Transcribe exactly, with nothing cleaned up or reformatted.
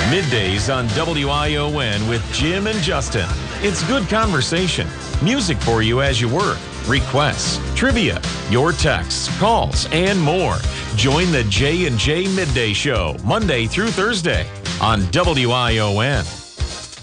Middays on W I O N with Jim and Justin. It's good conversation, music for you as you work, requests, trivia, your texts, calls, and more. Join the J and J Midday Show Monday through Thursday on W I O N.